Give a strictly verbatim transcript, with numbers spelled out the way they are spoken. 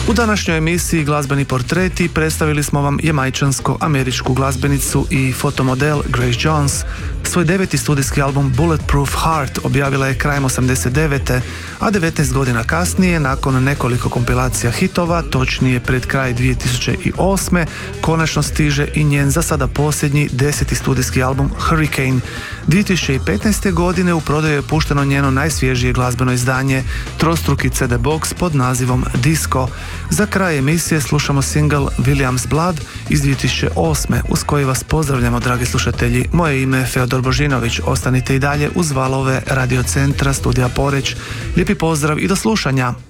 U današnjoj emisiji Glazbeni portreti predstavili smo vam jamajčansko-američku glazbenicu i fotomodel Grace Jones. Svoj deveti studijski album Bulletproof Heart objavila je krajem osamdeset devete. a devetnaest godina kasnije, nakon nekoliko kompilacija hitova, točnije pred kraj dvije tisuće osme. konačno stiže i njen za sada posljednji deseti studijski album Hurricane. dvije tisuće petnaeste. godine u prodaju je pušteno njeno najsvježije glazbeno izdanje, trostruki ce de box pod nazivom Disco. Za kraj emisije slušamo single William's Blood iz dvije tisuće osme. uz koji vas pozdravljamo, dragi slušatelji. Moje ime je Feodor Božinović. Ostanite i dalje uz valove Radio Centra Studija Poreć. Lijepi pozdrav i do slušanja.